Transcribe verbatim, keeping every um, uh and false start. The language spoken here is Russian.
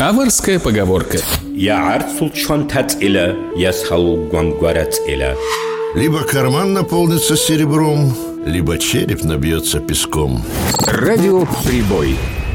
Аварская поговорка. Я арцулчон тацэля, я схалу гуангуарацэля. Либо карман наполнится серебром, либо череп набьется песком. Радио «Прибой».